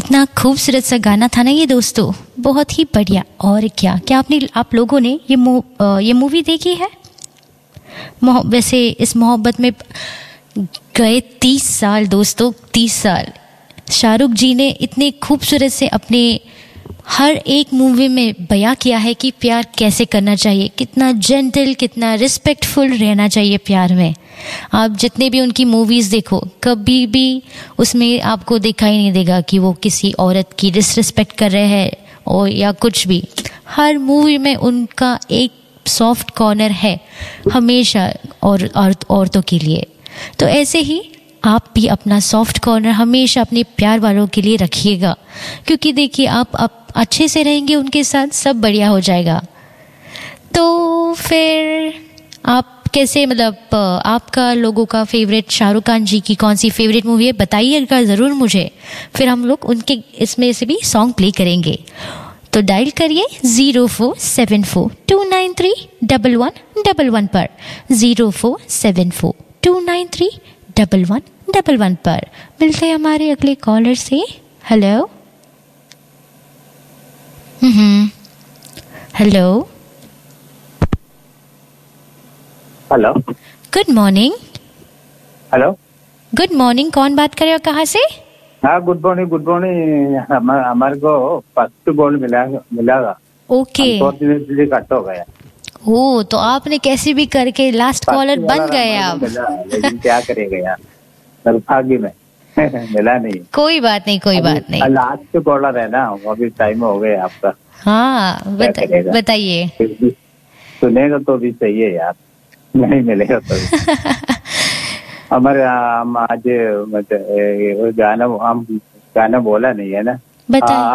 कितना खूबसूरत सा गाना था ना ये दोस्तों, बहुत ही बढ़िया। और क्या क्या आप लोगों ने ये मूवी देखी है? वैसे इस मोहब्बत में गए 30 साल दोस्तों, 30 साल। शाहरुख जी ने इतने खूबसूरत से अपने हर एक मूवी में बयां किया है कि प्यार कैसे करना चाहिए, कितना जेंटल, कितना रिस्पेक्टफुल रहना चाहिए प्यार में। आप जितने भी उनकी मूवीज़ देखो, कभी भी उसमें आपको दिखाई नहीं देगा कि वो किसी औरत की डिसरिस्पेक्ट कर रहे हैं और या कुछ भी। हर मूवी में उनका एक सॉफ्ट कॉर्नर है हमेशा औरतों के लिए। तो ऐसे ही आप भी अपना सॉफ्ट कॉर्नर हमेशा अपने प्यार वालों के लिए रखिएगा, क्योंकि देखिए आप अच्छे से रहेंगे उनके साथ, सब बढ़िया हो जाएगा। तो फिर आप कैसे, मतलब आपका लोगों का फेवरेट शाहरुख खान जी की कौन सी फेवरेट मूवी है बताइएगा ज़रूर मुझे, फिर हम लोग उनके इसमें से भी सॉन्ग प्ले करेंगे। तो डायल करिए 0474293111 पर, 0474293111 पर। मिलते हैं हमारे अगले कॉलर से। Hello hello hello, good morning. Hello, good morning, कौन बात कर रहे हो, कहाँ से? हाँ गुड मॉर्निंग, गुड मॉर्निंग। हमारे को फर्स्ट कॉल मिला ओके, अनफॉर्चुनेटली कट हो गया। ओ तो आपने कैसे भी करके लास्ट कॉलर बन गए आप। लेकिन क्या करेगा यार, दुर्भाग्य में मिला नहीं। कोई बात नहीं, कोई बात नहीं। लास्ट कॉलर है ना, अभी टाइम हो गया आपका। हाँ बताइए। सुनेगा तो भी सही है यार, नहीं मिलेगा तो हमारे हम आज गाना बोला नहीं है ना। बताइए।